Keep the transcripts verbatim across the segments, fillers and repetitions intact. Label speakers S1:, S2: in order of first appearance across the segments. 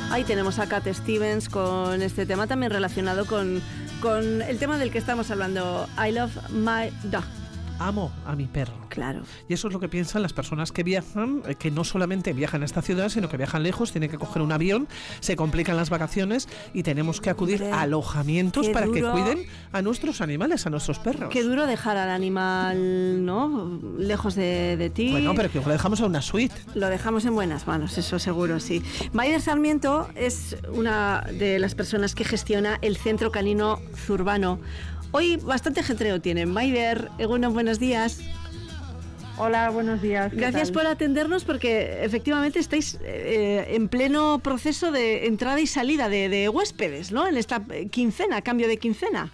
S1: Ahí tenemos a Cat Stevens con este tema también relacionado con, con el tema del que estamos hablando. I love my dog.
S2: Amo a mi perro.
S1: Claro.
S2: Y eso es lo que piensan las personas que viajan, que no solamente viajan a esta ciudad, sino que viajan lejos, tienen que coger un avión, se complican las vacaciones y tenemos que acudir
S1: Hombre,
S2: a alojamientos para
S1: duro,
S2: que cuiden a nuestros animales, a nuestros perros.
S1: Qué duro dejar al animal, ¿no?, lejos de, de ti.
S2: Bueno, pero que lo dejamos a una suite.
S1: Lo dejamos en buenas manos, eso seguro, sí. Maider Sarmiento es una de las personas que gestiona el Centro Canino Zurbano. Hoy bastante ajetreo tienen. Maider, Egunon, buenos días.
S3: Hola, buenos días.
S1: Gracias por atendernos porque efectivamente estáis eh, en pleno proceso de entrada y salida de, de huéspedes, ¿no?, en esta quincena, cambio de quincena.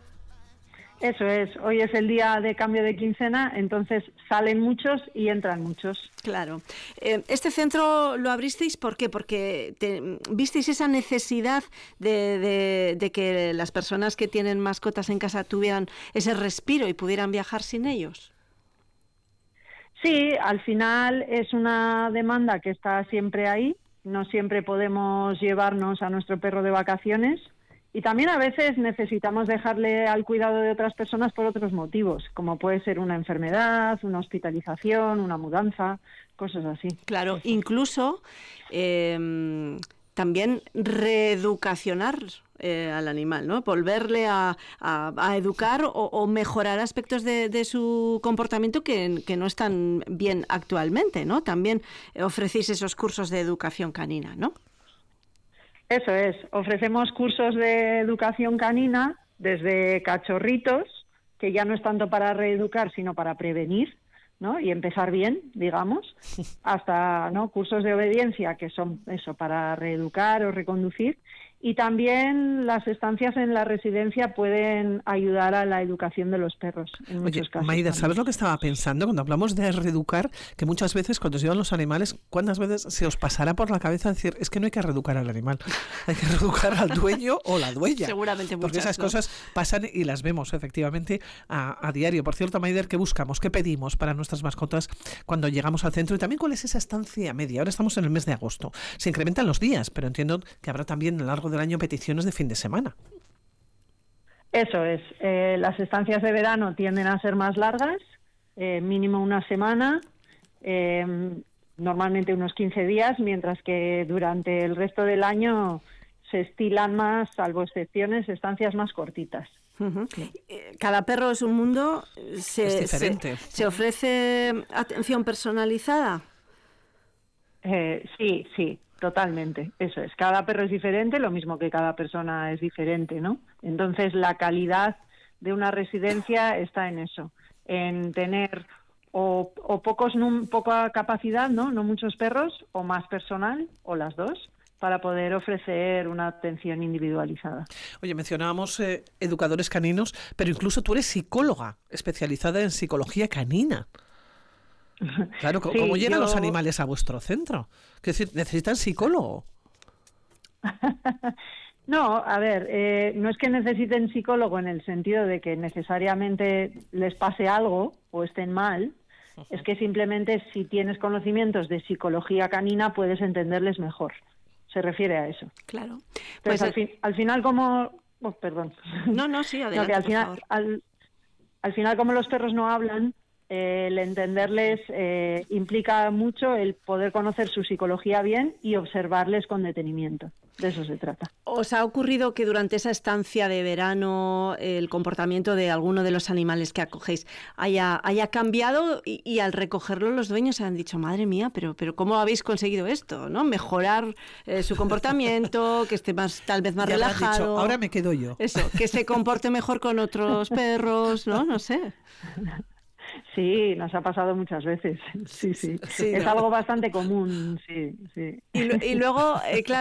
S3: Eso es, hoy es el día de cambio de quincena, entonces salen muchos y entran muchos.
S1: Claro. Eh, este centro lo abristeis, ¿por qué? Porque te, visteis esa necesidad de, de, de que las personas que tienen mascotas en casa tuvieran ese respiro y pudieran viajar sin ellos.
S3: Sí, al final es una demanda que está siempre ahí, no siempre podemos llevarnos a nuestro perro de vacaciones. Y también a veces necesitamos dejarle al cuidado de otras personas por otros motivos, como puede ser una enfermedad, una hospitalización, una mudanza, cosas así.
S1: Claro, incluso eh, también reeducacionar eh, al animal, ¿no? Volverle a, a, a educar o, o mejorar aspectos de, de su comportamiento que, que no están bien actualmente, ¿no? También ofrecéis esos cursos de educación canina, ¿no?
S3: Eso es, ofrecemos cursos de educación canina desde cachorritos, que ya no es tanto para reeducar, sino para prevenir, ¿no?, y empezar bien, digamos, hasta, ¿no?, cursos de obediencia, que son eso, para reeducar o reconducir. Y también las estancias en la residencia pueden ayudar a la educación de los perros, en
S2: Oye,
S3: muchos casos.
S2: Maider,
S3: también.
S2: ¿sabes lo que estaba pensando cuando hablamos de reeducar? Que muchas veces cuando se llevan los animales, ¿cuántas veces se os pasará por la cabeza decir, es que no hay que reeducar al animal, hay que reeducar al dueño o la dueña?
S1: Seguramente muchas,
S2: porque esas
S1: ¿no?
S2: cosas pasan y las vemos efectivamente a, a diario. Por cierto, Maider, ¿qué buscamos? ¿Qué pedimos para nuestras mascotas cuando llegamos al centro? Y también, ¿cuál es esa estancia media? Ahora estamos en el mes de agosto. Se incrementan los días, pero entiendo que habrá también a lo largo del año peticiones de fin de semana.
S3: Eso es, eh, las estancias de verano tienden a ser más largas, eh, mínimo una semana, eh, normalmente unos quince días, mientras que durante el resto del año se estilan más, salvo excepciones, estancias más cortitas.
S1: Uh-huh. Cada perro es un mundo. Se,
S2: es diferente.
S1: Se, ¿Se ofrece atención personalizada?
S3: Eh, sí, sí. Totalmente, eso es. Cada perro es diferente, lo mismo que cada persona es diferente, ¿no? Entonces, la calidad de una residencia está en eso, en tener o, o pocos num, poca capacidad, ¿no? No muchos perros, o más personal, o las dos, para poder ofrecer una atención individualizada.
S2: Oye, mencionábamos eh, educadores caninos, pero incluso tú eres psicóloga, especializada en psicología canina. Claro, ¿cómo
S3: sí,
S2: llegan
S3: yo...
S2: los animales a vuestro centro? Es decir, ¿necesitan psicólogo?
S3: No, a ver, eh, no es que necesiten psicólogo en el sentido de que necesariamente les pase algo o estén mal, uh-huh. Es que simplemente si tienes conocimientos de psicología canina puedes entenderles mejor. Se refiere a eso.
S1: Claro.
S3: Pues
S1: pues
S3: al, fin, al final como... Oh, perdón.
S1: No, no, sí, adelante,
S3: no, que al
S1: por
S3: final,
S1: favor.
S3: Al, al final, como los perros no hablan, Eh, el entenderles eh, implica mucho el poder conocer su psicología bien y observarles con detenimiento. De eso se trata.
S1: ¿Os ha ocurrido que durante esa estancia de verano el comportamiento de alguno de los animales que acogéis haya, haya cambiado y, y al recogerlo los dueños se han dicho, madre mía, pero, pero ¿cómo habéis conseguido esto? ¿No? Mejorar eh, su comportamiento, que esté más, tal vez más
S2: ya
S1: relajado.
S2: Dicho, ahora me quedo yo.
S1: Eso, que se comporte mejor con otros perros, ¿no? No sé.
S3: Sí, nos ha pasado muchas veces. Sí, sí.
S1: sí
S3: es
S1: ¿no?
S3: algo bastante común, sí, sí.
S1: Y, y luego, eh, claro.